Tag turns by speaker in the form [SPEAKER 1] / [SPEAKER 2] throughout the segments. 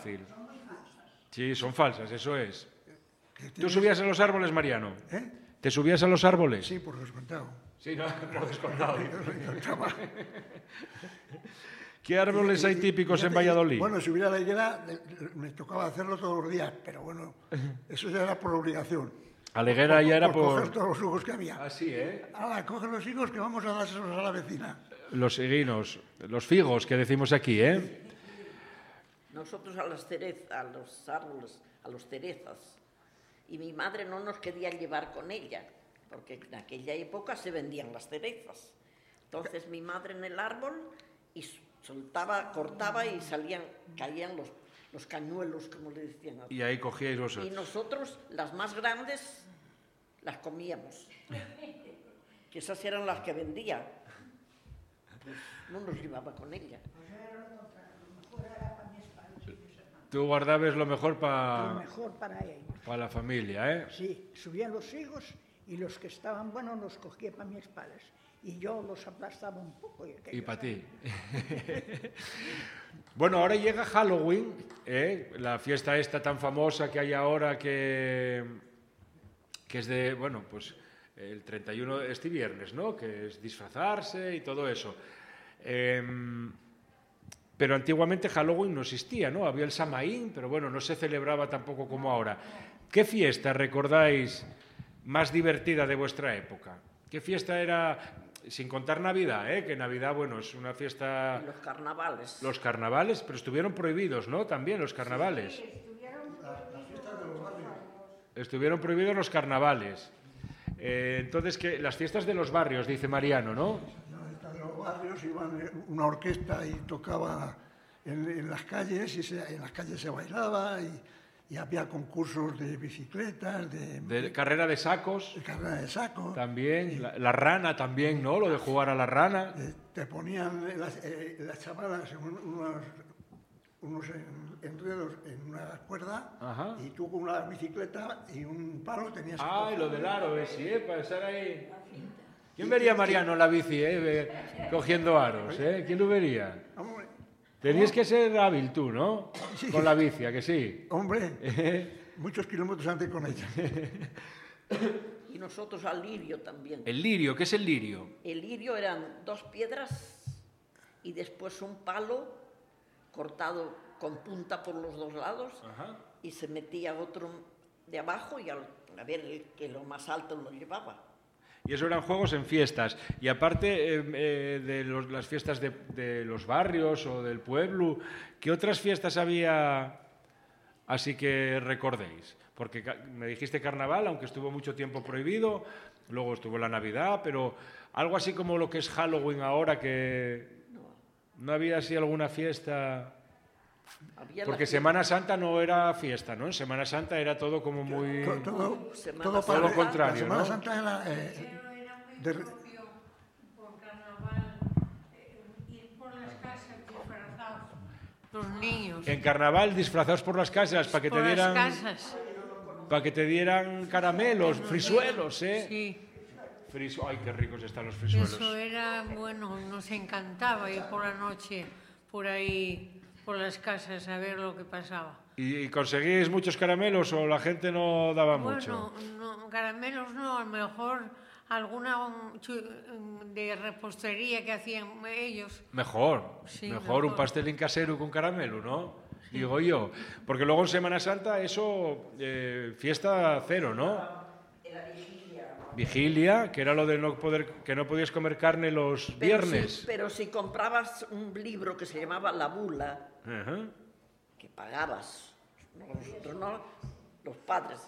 [SPEAKER 1] fácil. Sí, son falsas, eso es. ¿Tú subías a los árboles, Mariano? ¿Te subías a los árboles?
[SPEAKER 2] Sí, por descontado.
[SPEAKER 1] Sí, no, por descontado. ¿Qué árboles hay típicos en Valladolid?
[SPEAKER 2] Bueno, subir a la higuera me tocaba hacerlo todos los días, pero bueno, eso ya era por obligación.
[SPEAKER 1] A la higuera ya era
[SPEAKER 2] por coger todos los higos que había.
[SPEAKER 1] Así, ¿eh?
[SPEAKER 2] Ahora, coge los higos que vamos a dárselos a la vecina.
[SPEAKER 1] Los higuinos, los figos que decimos aquí, ¿eh?
[SPEAKER 3] Nosotros a los árboles, a los cerezas. Y mi madre no nos quería llevar con ella, porque en aquella época se vendían las cerezas. Entonces mi madre en el árbol y soltaba, cortaba y caían los cañuelos, como le decían.
[SPEAKER 1] Y ahí cogíais vosotros.
[SPEAKER 3] Y nosotros, las más grandes, las comíamos. Que esas eran las que vendía. Pues no nos llevaba con ella.
[SPEAKER 1] Tú guardabas lo mejor
[SPEAKER 4] Lo
[SPEAKER 1] para
[SPEAKER 4] mejor para ellos.
[SPEAKER 1] la familia, ¿eh?
[SPEAKER 4] Sí, subían los higos y los que estaban buenos los cogía para mis padres. Y yo los aplastaba un poco.
[SPEAKER 1] Y para ti. Bueno, ahora llega Halloween, la fiesta esta tan famosa que hay ahora que es de, bueno, pues el 31 este viernes, ¿no? Que es disfrazarse y todo eso. Pero antiguamente Halloween no existía, ¿no? Había el Samaín, pero bueno, no se celebraba tampoco como ahora. ¿Qué fiesta recordáis más divertida de vuestra época? ¿Qué fiesta era, sin contar Navidad, que Navidad, bueno, es una fiesta...
[SPEAKER 3] Los carnavales.
[SPEAKER 1] Los carnavales, pero estuvieron prohibidos, ¿no? También los carnavales.
[SPEAKER 2] Sí, las fiestas de los barrios.
[SPEAKER 1] Estuvieron prohibidos los carnavales. Entonces, las fiestas de los barrios, dice Mariano, ¿no?
[SPEAKER 2] En los barrios iban una orquesta y tocaba en las calles, y en las calles se bailaba y había concursos de bicicletas,
[SPEAKER 1] de carrera de sacos.
[SPEAKER 2] De carrera de sacos.
[SPEAKER 1] También, la rana también, ¿no? Lo de jugar a la rana.
[SPEAKER 2] Te ponían las chavalas unos enredos en una cuerda. Ajá. Y tú con una bicicleta y un palo tenías que...
[SPEAKER 1] Ah, y lo del aro, sí, para estar ahí... ¿Quién vería a Mariano en la bici, cogiendo aros? ¿Quién lo vería?
[SPEAKER 2] Hombre,
[SPEAKER 1] tenías que ser hábil tú, ¿no? Sí. Con la bici, ¿a que sí?
[SPEAKER 2] Hombre, muchos kilómetros antes con ella.
[SPEAKER 3] Y nosotros al lirio también.
[SPEAKER 1] ¿El lirio? ¿Qué es el lirio?
[SPEAKER 3] El lirio eran 2 piedras y después un palo cortado con punta por los 2 lados. Ajá. Y se metía otro de abajo y a ver el que lo más alto lo llevaba.
[SPEAKER 1] Y eso eran juegos en fiestas. Y aparte de las fiestas de los barrios o del pueblo, ¿qué otras fiestas había así que recordéis? Porque me dijiste carnaval, aunque estuvo mucho tiempo prohibido, luego estuvo la Navidad, pero algo así como lo que es Halloween ahora, que no había así alguna fiesta... Porque Semana Santa no era fiesta, ¿no? En Semana Santa era todo como muy...
[SPEAKER 2] Todo
[SPEAKER 1] lo contrario,
[SPEAKER 2] la Semana
[SPEAKER 1] ¿no?
[SPEAKER 2] Santa era...
[SPEAKER 5] por carnaval, ir por las casas disfrazados, los niños.
[SPEAKER 1] En carnaval disfrazados por las casas para que te dieran...
[SPEAKER 5] Las casas.
[SPEAKER 1] Para que te dieran caramelos, frisuelos, ¿eh?
[SPEAKER 5] Sí.
[SPEAKER 1] Ay, qué ricos están los frisuelos.
[SPEAKER 5] Eso era, bueno, nos encantaba ir por la noche por ahí... por las casas a ver lo que pasaba.
[SPEAKER 1] ¿Y conseguís muchos caramelos o la gente no daba mucho?
[SPEAKER 5] Bueno, no, caramelos no, a lo mejor alguna de repostería que hacían ellos.
[SPEAKER 1] Mejor,
[SPEAKER 5] sí,
[SPEAKER 1] mejor un pastelín casero con caramelo, ¿no? Sí. Digo yo. Porque luego en Semana Santa eso, fiesta cero, ¿no? Vigilia, que era lo de que no podías comer carne los viernes.
[SPEAKER 3] Pero si comprabas un libro que se llamaba La Bula, que pagabas, nosotros no, los padres,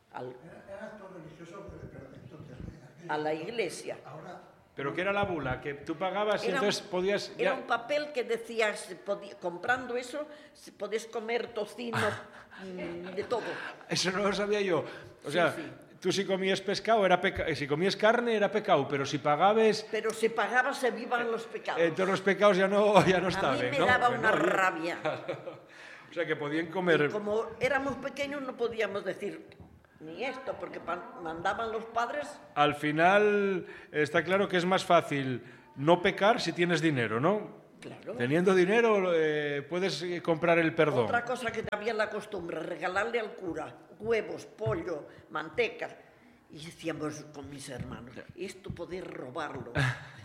[SPEAKER 3] a la iglesia.
[SPEAKER 1] ¿Pero qué era la bula? Que tú pagabas y entonces podías...
[SPEAKER 3] Era un papel que decía, comprando eso, podías comer tocino, de todo.
[SPEAKER 1] Eso no lo sabía yo. O sea...
[SPEAKER 3] Sí.
[SPEAKER 1] Tú si comías pescado, si comías carne era pecado, pero si pagabas...
[SPEAKER 3] Pero si pagabas se vivan los pecados.
[SPEAKER 1] Entonces los pecados ya no estaban,
[SPEAKER 3] A mí me daba una rabia.
[SPEAKER 1] O sea, que podían comer...
[SPEAKER 3] Y como éramos pequeños no podíamos decir ni esto, porque mandaban los padres...
[SPEAKER 1] Al final está claro que es más fácil no pecar si tienes dinero, ¿no?
[SPEAKER 3] Claro.
[SPEAKER 1] Teniendo dinero puedes comprar el perdón.
[SPEAKER 3] Otra cosa que había la costumbre, regalarle al cura huevos, pollo, manteca. Y decíamos con mis hermanos, esto poder robarlo.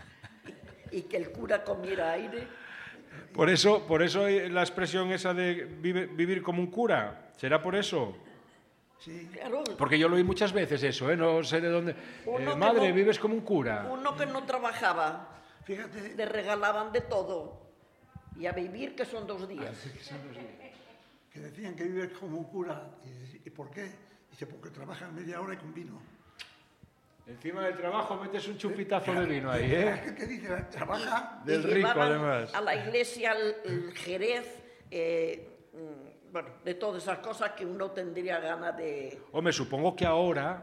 [SPEAKER 3] Y que el cura comiera aire.
[SPEAKER 1] Por eso la expresión esa de vivir como un cura, ¿será por eso?
[SPEAKER 2] Sí.
[SPEAKER 3] Claro.
[SPEAKER 1] Porque yo lo oí muchas veces eso, no sé de dónde. Madre, vives como un cura.
[SPEAKER 3] Uno que no trabajaba,
[SPEAKER 2] Fíjate,
[SPEAKER 3] le regalaban de todo. Y a vivir, que son 2 días.
[SPEAKER 2] que decían que vives como un cura. ¿Y por qué? Dice, porque trabajan media hora y con vino.
[SPEAKER 1] Encima del trabajo metes un chupitazo de vino ahí, ¿eh?
[SPEAKER 2] ¿Qué dice? Trabaja.
[SPEAKER 1] Del
[SPEAKER 3] Y
[SPEAKER 1] rico,
[SPEAKER 3] llevaban
[SPEAKER 1] además.
[SPEAKER 3] a la iglesia el jerez, bueno, de todas esas cosas que uno tendría ganas de...
[SPEAKER 1] Hombre, supongo que ahora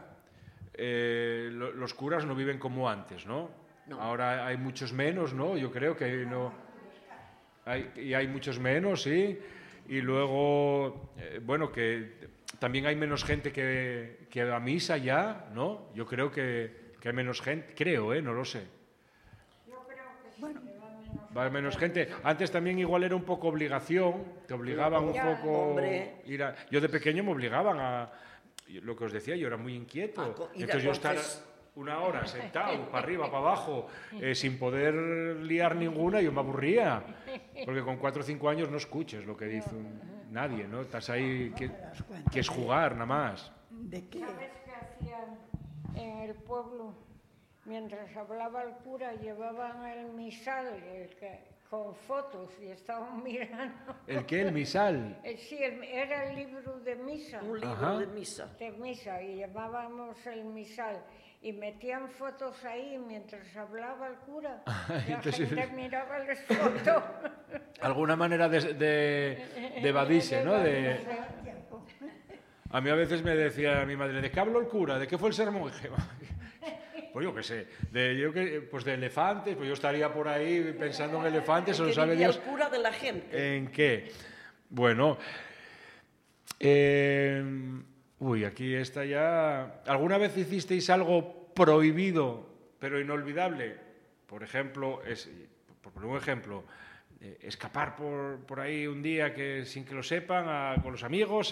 [SPEAKER 1] los curas no viven como antes, ¿no?
[SPEAKER 3] No.
[SPEAKER 1] Ahora hay muchos menos, ¿no? Yo creo que no... Hay muchos menos, sí. Y luego, bueno, que también hay menos gente que va a misa ya, ¿no? Yo creo que hay menos gente, creo, no lo sé.
[SPEAKER 5] Yo creo que sí, que
[SPEAKER 1] Va menos gente. Antes también igual era un poco obligación, te obligaban un poco...
[SPEAKER 3] hombre.
[SPEAKER 1] Yo de pequeño me obligaban a... Lo que os decía, yo era muy inquieto.
[SPEAKER 3] Ir a
[SPEAKER 1] Entonces yo estar
[SPEAKER 3] confes-
[SPEAKER 1] una hora sentado, para arriba, para abajo, sin poder liar ninguna, yo me aburría. Porque con 4 o 5 años no escuches lo que dice nadie, ¿no? Estás ahí, que es jugar, nada más.
[SPEAKER 4] ¿De qué?
[SPEAKER 5] ¿Sabes qué hacían en el pueblo? Mientras hablaba el cura, llevaban el misal con fotos y estaban mirando.
[SPEAKER 1] ¿El qué? ¿El misal?
[SPEAKER 5] Sí, era el libro de misa.
[SPEAKER 3] Un libro
[SPEAKER 1] Ajá.
[SPEAKER 3] de misa.
[SPEAKER 5] De misa, y llevábamos el misal. Y metían fotos ahí mientras hablaba el cura. La
[SPEAKER 1] entonces-
[SPEAKER 5] gente miraba las fotos.
[SPEAKER 1] Alguna manera de evadirse, ¿no? A mí a veces me decía mi madre, ¿de qué habló el cura? ¿De qué fue el sermón? Y dije, pues yo qué sé, pues de elefantes, pues yo estaría por ahí pensando en elefantes, o
[SPEAKER 3] Que
[SPEAKER 1] lo sabe
[SPEAKER 3] vivía
[SPEAKER 1] Dios.
[SPEAKER 3] el cura de la gente.
[SPEAKER 1] ¿En qué? Bueno, aquí está ya... ¿Alguna vez hicisteis algo prohibido, pero inolvidable? Por ejemplo, por poner un ejemplo, escapar por ahí un día sin que lo sepan, con los amigos,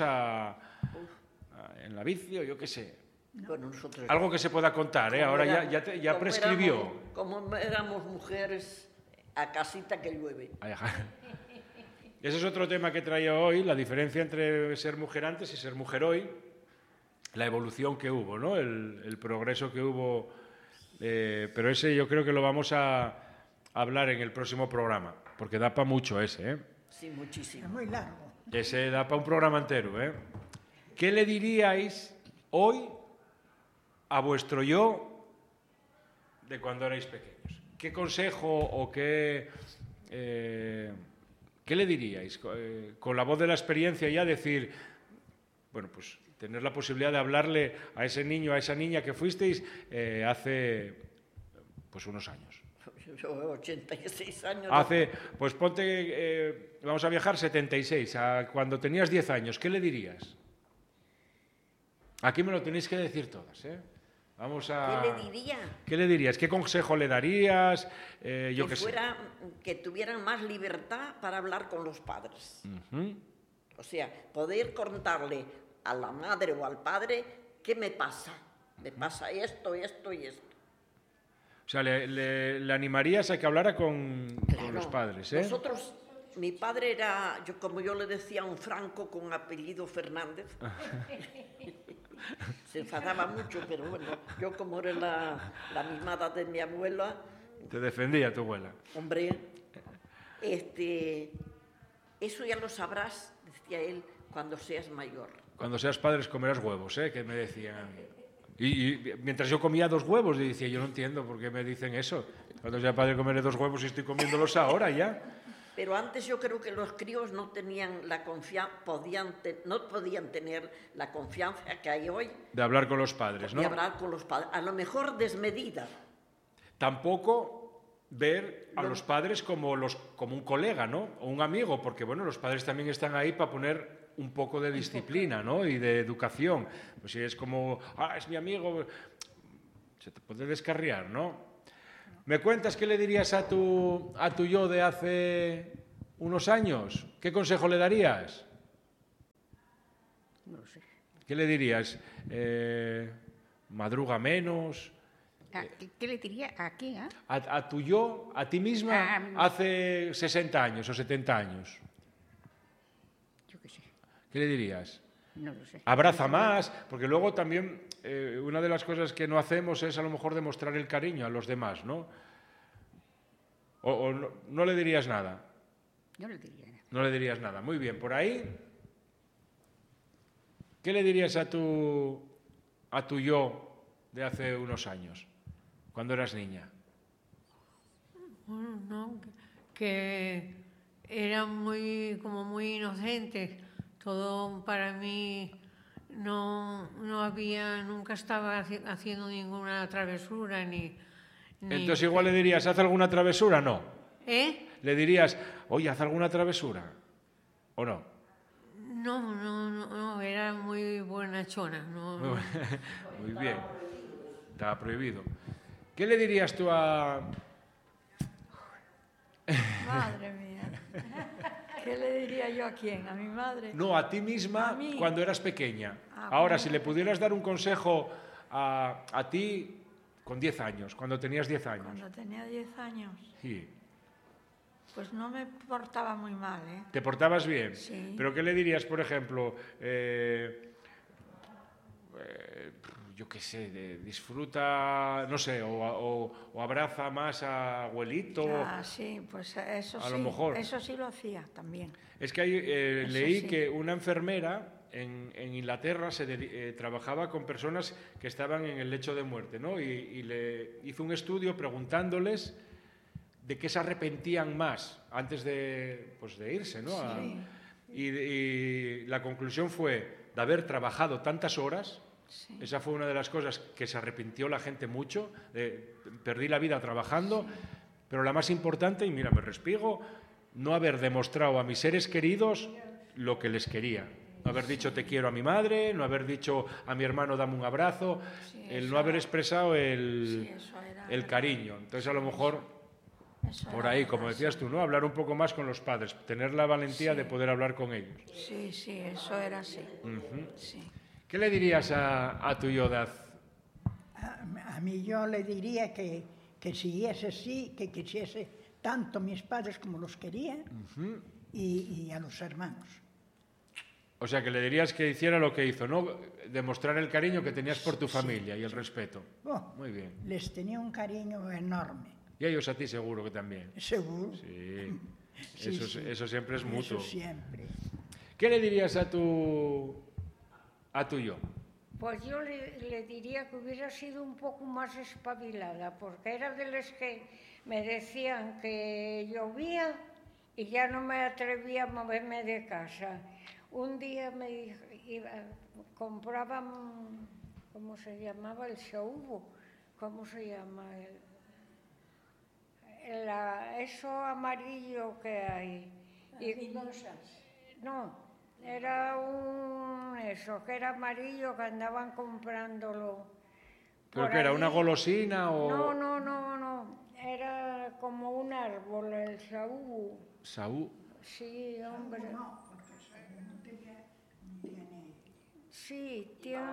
[SPEAKER 1] en la bici, o yo qué sé.
[SPEAKER 3] Bueno, nosotros...
[SPEAKER 1] Algo que se pueda contar, ¿eh? Ahora ya
[SPEAKER 3] como
[SPEAKER 1] prescribió.
[SPEAKER 3] Como éramos mujeres, a casita que llueve.
[SPEAKER 1] Ay, ajá. Ese es otro tema que traía hoy, la diferencia entre ser mujer antes y ser mujer hoy, la evolución que hubo, ¿no? El progreso que hubo, pero ese yo creo que lo vamos a hablar en el próximo programa, porque da para mucho ese, ¿eh?
[SPEAKER 3] Sí, muchísimo.
[SPEAKER 4] Es muy largo.
[SPEAKER 1] Ese da para un programa entero, ¿eh? ¿Qué le diríais hoy a vuestro yo de cuando erais pequeños? ¿Qué consejo o qué le diríais? Con la voz de la experiencia ya decir, bueno, pues tener la posibilidad de hablarle a ese niño, a esa niña que fuisteis hace pues unos años.
[SPEAKER 3] Yo 86 años.
[SPEAKER 1] Pues ponte, vamos a viajar 76, a cuando tenías 10 años, ¿qué le dirías? Aquí me lo tenéis que decir todas, ¿eh? Vamos a...
[SPEAKER 3] ¿Qué le diría?
[SPEAKER 1] ¿Qué le dirías? ¿Qué consejo le darías? Yo qué sé.
[SPEAKER 3] Que tuvieran más libertad para hablar con los padres.
[SPEAKER 1] Ujú.
[SPEAKER 3] O sea, poder contarle a la madre o al padre qué me pasa. Me pasa esto, esto y esto.
[SPEAKER 1] O sea, le animarías a que hablara con los padres, ¿eh?
[SPEAKER 3] Nosotros, mi padre era, como yo le decía, un franco con apellido Fernández. Se enfadaba mucho, pero bueno, yo como era la misma edad de mi abuela...
[SPEAKER 1] Te defendía tu abuela.
[SPEAKER 3] Hombre, eso ya lo sabrás, decía él, cuando seas mayor.
[SPEAKER 1] Cuando seas padres comerás huevos, ¿eh? Que me decían. Y mientras yo comía 2 huevos, y decía, yo no entiendo por qué me dicen eso. Cuando sea padre comeré 2 huevos y estoy comiéndolos ahora ya.
[SPEAKER 3] Pero antes yo creo que los críos no tenían la confianza, no podían tener la confianza que hay hoy.
[SPEAKER 1] De hablar con los padres, ¿no?
[SPEAKER 3] De hablar con los padres, a lo mejor desmedida.
[SPEAKER 1] Tampoco ver a los padres como un colega, ¿no? O un amigo, porque bueno, los padres también están ahí para poner un poco de disciplina, ¿no? Y de educación. Pues si es como, es mi amigo, se te puede descarriar, ¿no? ¿Me cuentas qué le dirías a tu yo de hace unos años? ¿Qué consejo le darías?
[SPEAKER 5] No sé.
[SPEAKER 1] ¿Qué le dirías? ¿Madruga menos?
[SPEAKER 5] ¿Qué le diría? ¿A quién?
[SPEAKER 1] A tu yo, a ti misma, hace 60 años o 70 años.
[SPEAKER 5] Yo qué sé.
[SPEAKER 1] ¿Qué le dirías?
[SPEAKER 5] No lo sé.
[SPEAKER 1] Abraza más, porque luego también una de las cosas que no hacemos es a lo mejor demostrar el cariño a los demás, ¿no? O no le dirías nada.
[SPEAKER 5] No le diría nada.
[SPEAKER 1] No le dirías nada. Muy bien, por ahí. ¿Qué le dirías a tu yo de hace unos años, cuando eras niña?
[SPEAKER 6] Bueno, no, que era como muy inocente. Todo para mí no había, nunca estaba haciendo ninguna travesura ni
[SPEAKER 1] Entonces igual le dirías, ¿haz alguna travesura? No. Le dirías, oye, ¿haz alguna travesura? ¿O no?
[SPEAKER 6] No, era muy buenachona. No.
[SPEAKER 1] Muy bien. Estaba prohibido. ¿Qué le dirías tú a...
[SPEAKER 7] Madre mía. ¿Qué le diría yo a quién? ¿A mi madre?
[SPEAKER 1] No, a ti misma
[SPEAKER 7] ¿A mí?
[SPEAKER 1] cuando eras pequeña. Ahora, si le pudieras dar un consejo a ti con 10 años, cuando tenías 10 años.
[SPEAKER 7] Cuando tenía 10 años.
[SPEAKER 1] Sí.
[SPEAKER 7] Pues no me portaba muy mal, ¿eh?
[SPEAKER 1] ¿Te portabas bien?
[SPEAKER 7] Sí.
[SPEAKER 1] ¿Pero qué le dirías, por ejemplo? Yo qué sé, disfruta, no sé, o abraza más a abuelito.
[SPEAKER 7] Sí, pues eso
[SPEAKER 1] a
[SPEAKER 7] sí.
[SPEAKER 1] Lo mejor.
[SPEAKER 7] Eso sí lo hacía también.
[SPEAKER 1] Es que leí
[SPEAKER 7] sí.
[SPEAKER 1] que una enfermera en Inglaterra trabajaba con personas que estaban en el lecho de muerte, ¿no? Y le hizo un estudio preguntándoles de qué se arrepentían más antes de irse, ¿no?
[SPEAKER 7] Sí.
[SPEAKER 1] Y la conclusión fue de haber trabajado tantas horas. Sí. Esa fue una de las cosas que se arrepintió la gente mucho. Perdí la vida trabajando, sí. Pero la más importante, y mira, me respiego, no haber demostrado a mis seres queridos lo que les quería. No haber dicho te quiero a mi madre, no haber dicho a mi hermano dame un abrazo, sí, el no haber expresado el cariño. Entonces a lo mejor por ahí, como decías tú, ¿no? Hablar un poco más con los padres, tener la valentía de poder hablar con ellos.
[SPEAKER 7] Sí, eso era así. Sí.
[SPEAKER 1] ¿Qué le dirías a tu yo?
[SPEAKER 4] A mí yo le diría que siguiese así, que quisiese tanto a mis padres como los quería y a los hermanos.
[SPEAKER 1] O sea, que le dirías que hiciera lo que hizo, ¿no? Demostrar el cariño que tenías por tu familia y el respeto. Muy bien.
[SPEAKER 4] Les tenía un cariño enorme.
[SPEAKER 1] Y ellos a ti seguro que también.
[SPEAKER 4] Seguro.
[SPEAKER 1] Sí. Eso siempre es mutuo.
[SPEAKER 4] Eso siempre.
[SPEAKER 1] ¿Qué le dirías a tu yo?
[SPEAKER 5] Pues yo le diría que hubiera sido un poco más espabilada, porque era de las que me decían que llovía y ya no me atrevía a moverme de casa. Un día compraban, ¿cómo se llamaba? El saúbo. ¿Cómo se llama? Eso amarillo que hay. No, era eso, que era amarillo, que andaban comprándolo.
[SPEAKER 1] ¿Pero qué era, una golosina o...?
[SPEAKER 5] No, era como un árbol, el saúbo.
[SPEAKER 1] ¿Saúbo?
[SPEAKER 5] Sí, hombre.
[SPEAKER 4] No, porque el saúbo no tiene...
[SPEAKER 5] Sí, tiene...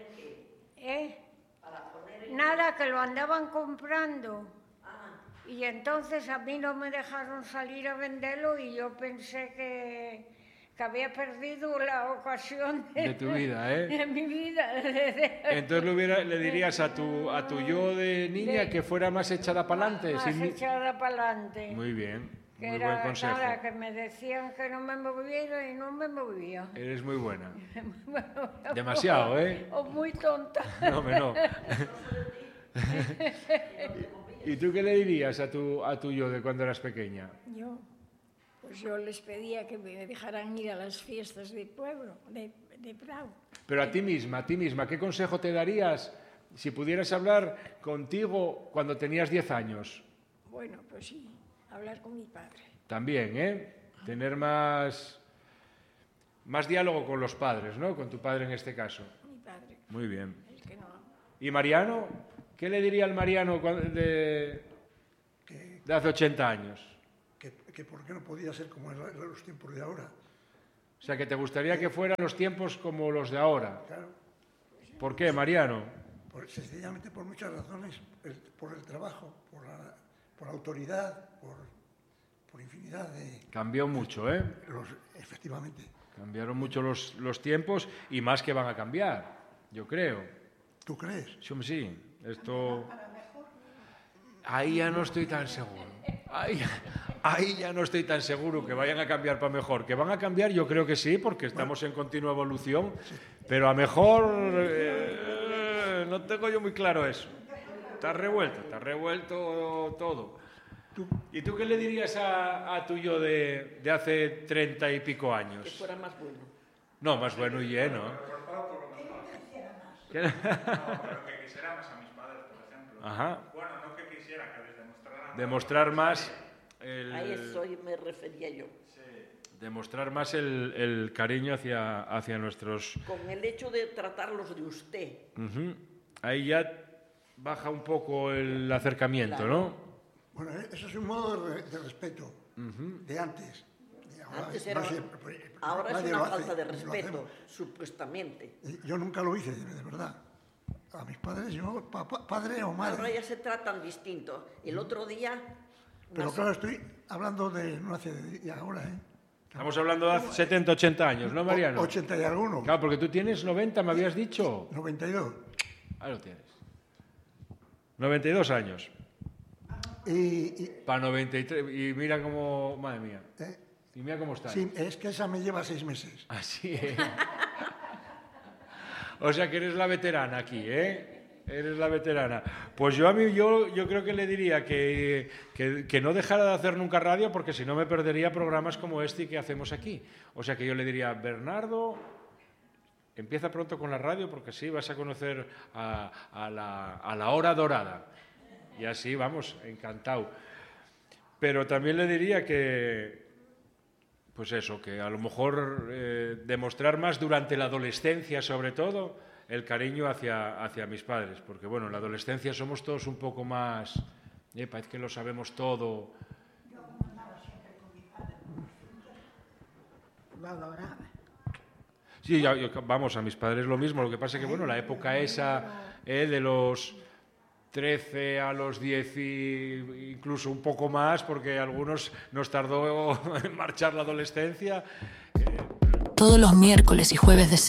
[SPEAKER 5] Nada, que lo andaban comprando. Y entonces a mí no me dejaron salir a venderlo y yo pensé que había perdido la ocasión
[SPEAKER 1] de tu vida, ¿eh?
[SPEAKER 5] De mi vida.
[SPEAKER 1] Entonces le dirías a tu yo de niña que fuera más echada para adelante.
[SPEAKER 5] Más echada para adelante.
[SPEAKER 1] Muy bien,
[SPEAKER 5] que
[SPEAKER 1] muy
[SPEAKER 5] era
[SPEAKER 1] buen consejo.
[SPEAKER 5] Nada, que me decían que no me moviera y no me movía.
[SPEAKER 1] Eres muy buena. Demasiado, ¿eh?
[SPEAKER 5] O muy tonta.
[SPEAKER 1] No. ¿Y tú qué le dirías a tu yo de cuando eras pequeña?
[SPEAKER 7] Pues yo les pedía que me dejaran ir a las fiestas de pueblo, de Prado.
[SPEAKER 1] Pero a ti misma, ¿qué consejo te darías si pudieras hablar contigo cuando tenías 10 años?
[SPEAKER 7] Bueno, pues sí, hablar con mi padre.
[SPEAKER 1] También, ¿eh? Tener más diálogo con los padres, ¿no? Con tu padre en este caso.
[SPEAKER 7] Mi padre.
[SPEAKER 1] Muy bien.
[SPEAKER 7] El que no.
[SPEAKER 1] ¿Y Mariano? ¿Qué le diría al Mariano De hace 80 años.
[SPEAKER 2] Que por qué no podía ser como en los tiempos de ahora.
[SPEAKER 1] O sea, que te gustaría que fueran los tiempos como los de ahora.
[SPEAKER 2] Claro.
[SPEAKER 1] ¿Por qué, Mariano?
[SPEAKER 2] Sencillamente por muchas razones, por el trabajo, por la autoridad, por infinidad de...
[SPEAKER 1] Cambió mucho, ¿eh?
[SPEAKER 2] Efectivamente.
[SPEAKER 1] Cambiaron mucho los tiempos y más que van a cambiar, yo creo.
[SPEAKER 2] ¿Tú crees?
[SPEAKER 1] Sí, esto... Ahí ya no estoy tan seguro. Ahí ya no estoy tan seguro que vayan a cambiar para mejor. Que van a cambiar, yo creo que sí, porque estamos en continua evolución, pero a mejor no tengo yo muy claro eso. Está revuelto todo. ¿Y tú qué le dirías a tu yo de hace 30 y pico años?
[SPEAKER 3] Que fuera más bueno.
[SPEAKER 1] No, más bueno y lleno.
[SPEAKER 8] No, pero que quisiera más a mis padres, por ejemplo.
[SPEAKER 1] Ajá.
[SPEAKER 8] Bueno, no que quisiera, que les demostraran...
[SPEAKER 1] Demostrar más...
[SPEAKER 3] A eso me refería yo.
[SPEAKER 1] Demostrar más el cariño hacia nuestros...
[SPEAKER 3] Con el hecho de tratarlos de usted.
[SPEAKER 1] Ahí ya baja un poco el acercamiento,
[SPEAKER 3] claro.
[SPEAKER 1] ¿no?
[SPEAKER 2] Bueno, eso es un modo de respeto de antes.
[SPEAKER 3] Antes era... Ahora es una falta de respeto, supuestamente.
[SPEAKER 2] Yo nunca lo hice, de verdad. A mis padres, yo, padre o madre.
[SPEAKER 3] Ahora ya se tratan distinto. El otro día...
[SPEAKER 2] Pero claro, estoy hablando de no hace de ahora, ¿eh?
[SPEAKER 1] Estamos hablando de hace 70, 80 años, ¿no, Mariano?
[SPEAKER 2] 80 y alguno.
[SPEAKER 1] Claro, porque tú tienes 90, me habías dicho.
[SPEAKER 2] 92.
[SPEAKER 1] Ahí lo tienes. 92 años. Para 93. Y mira cómo... Madre mía. Y mira cómo está.
[SPEAKER 2] Sí, es que esa me lleva 6 meses.
[SPEAKER 1] Así es. O sea que eres la veterana aquí, ¿eh? Eres la veterana. Pues yo creo que le diría que no dejara de hacer nunca radio, porque si no me perdería programas como este que hacemos aquí. O sea que yo le diría, Bernardo, empieza pronto con la radio, porque así vas a conocer a la hora dorada. Y así, vamos, encantado. Pero también le diría que, pues eso, que a lo mejor demostrar más durante la adolescencia, sobre todo, el cariño hacia mis padres, porque bueno, en la adolescencia somos todos un poco más, parece que lo sabemos todo.
[SPEAKER 4] Yo andaba siempre con mi padre, lo adoraba.
[SPEAKER 1] Sí, vamos, a mis padres lo mismo, lo que pasa es que bueno, la época esa de los 13 a los 10 y incluso un poco más, porque a algunos nos tardó en marchar la adolescencia.
[SPEAKER 9] Todos los miércoles y jueves de